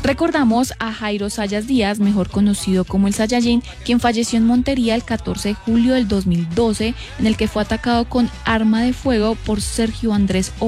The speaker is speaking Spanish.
Recordamos a Jairo Sayas Díaz, mejor conocido como el Saiyajin, quien falleció en Montería el 14 de julio del 2012, en el que fue atacado con arma de fuego por Sergio Andrés